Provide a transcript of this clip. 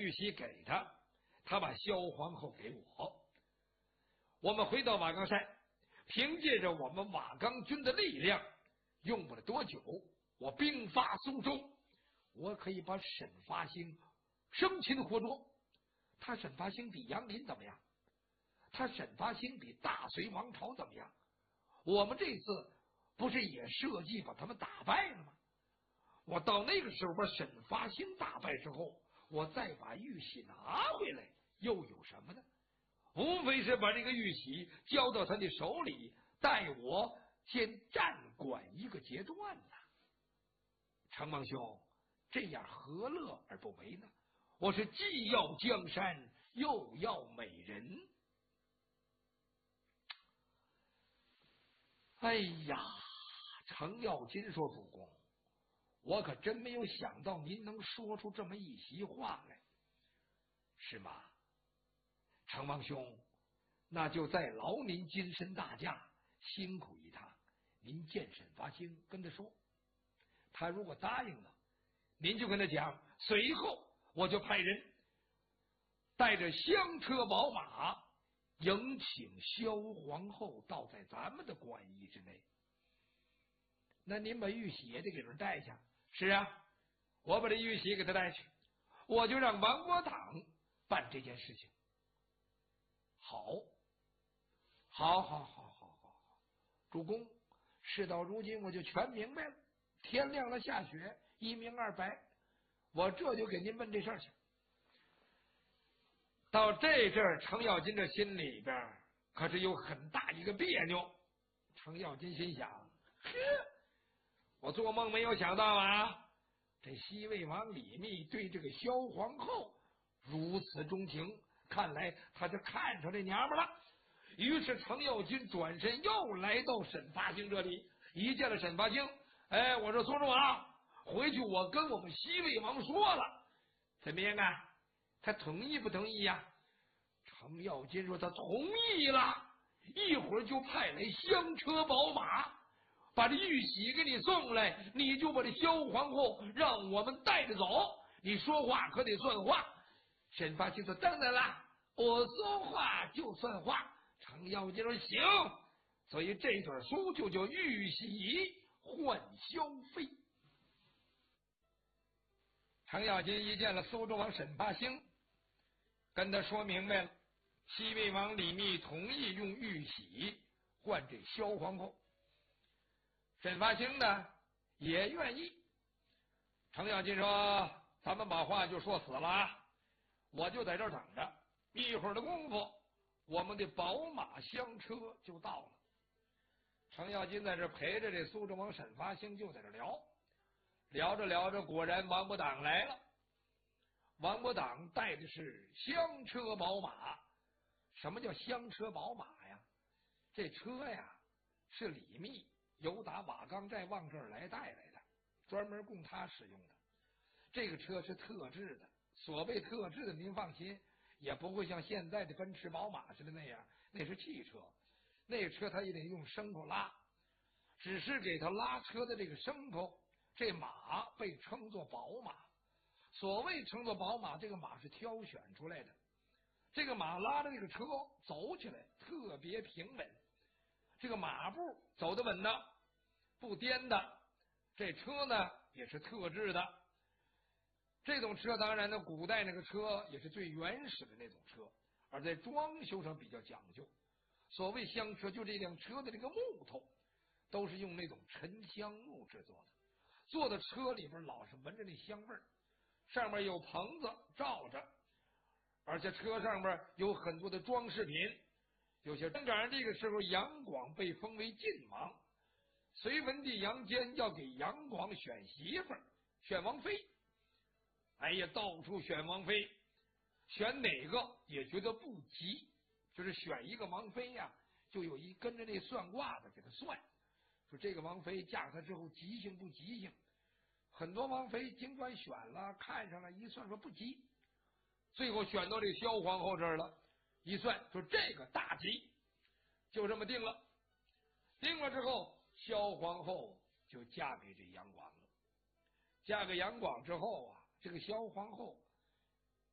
玉玺给他，他把萧皇后给我。我们回到瓦岗山，凭借着我们瓦岗军的力量，用不了多久，我兵发苏州，我可以把沈发兴生擒活捉。他沈发兴比杨林怎么样？他沈发兴比大隋王朝怎么样？我们这次不是也设计把他们打败了吗？我到那个时候把沈发兴打败之后，我再把玉玺拿回来，又有什么呢？无非是把这个玉玺交到他的手里，待我先暂管一个阶段呢。程王兄，这样何乐而不为呢？我是既要江山，又要美人。哎呀，程咬金说：“主公，我可真没有想到您能说出这么一席话来，是吗？程王兄，那就再劳您金身大驾，辛苦一趟。您见沈发兴，跟他说，他如果答应了，您就跟他讲，随后我就派人带着香车宝马迎请萧皇后到在咱们的馆驿之内。那您把玉玺也得给人带去。是啊，我把这玉玺给他带去，我就让王国党办这件事情。好，主公，事到如今我就全明白了。天亮了下雪，一明二白，我这就给您问这事儿去。到这阵儿，程咬金这心里边可是有很大一个别扭。程咬金心想：呵，我做梦没有想到啊，这西魏王李密对这个萧皇后如此钟情，看来他就看上这娘们了。于是程咬金转身又来到沈发兴这里，一见了沈发兴，哎，我说苏州王，回去我跟我们西魏王说了，怎么样啊？他同意不同意呀？程咬金说他同意了，一会儿就派来香车宝马，把这玉玺给你送来，你就把这萧皇后让我们带着走，你说话可得算话。沈发兴说当然啦，我说话就算话。程咬金说行，所以这本书就叫玉玺换萧妃。程咬金一见了苏州王沈发兴，跟他说明白了，西魏王李密同意用玉玺换这萧皇后，沈发兴呢也愿意。程咬金说咱们把话就说死了啊，我就在这儿等着，一会儿的功夫我们的宝马香车就到了。程咬金在这陪着这苏州王沈发兴就在这聊着聊着，果然王伯党来了。王伯党带的是香车宝马。什么叫香车宝马呀？这车呀是李密由打瓦岗寨往这儿来带来的，专门供他使用的。这个车是特制的，所谓特制的您放心，也不会像现在的奔驰宝马似的那样，那是汽车，那个车他也得用牲口拉，只是给他拉车的这个牲口，这马被称作宝马。所谓称作宝马，这个马是挑选出来的，这个马拉着这个车走起来特别平稳，这个马步走得稳的，不颠的。这车呢也是特制的，这种车当然呢古代那个车也是最原始的那种车，而在装修上比较讲究。所谓香车，就这辆车的这个木头都是用那种沉香木制作的，坐在车里边老是闻着那香味儿，上面有棚子罩着，而且车上面有很多的装饰品。有些赶上这个时候杨广被封为晋王，隋文帝杨坚要给杨广选媳妇儿，选王妃。哎呀，到处选王妃，选哪个也觉得不急，就是选一个王妃呀，就有一跟着那算卦的给他算，说这个王妃嫁他之后吉星不吉星。很多王妃尽管选了看上了，一算说不吉，最后选到这萧皇后这儿了，一算说这个大吉，就这么定了。定了之后，萧皇后就嫁给这杨广了。嫁给杨广之后啊，这个萧皇后